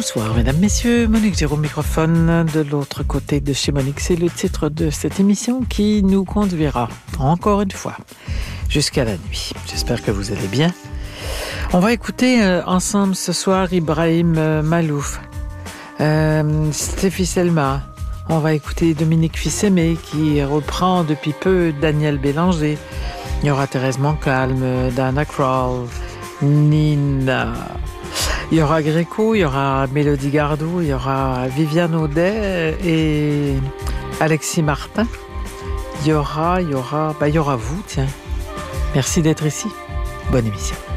Bonsoir, mesdames, messieurs. Monique Géraud, microphone de l'autre côté de chez Monique. C'est le titre de cette émission qui nous conduira, encore une fois, jusqu'à la nuit. J'espère que vous allez bien. On va écouter ensemble ce soir Ibrahim Malouf, Stéphie Selma. On va écouter Dominique Fils-Aimé qui reprend depuis peu Daniel Bélanger. Il y aura Thérèse Montcalm, Dana Krall, Nina. Il y aura Gréco, il y aura Mélodie Gardot, il y aura Viviane Audet et Alexis Martin. Il y aura vous, tiens. Merci d'être ici. Bonne émission.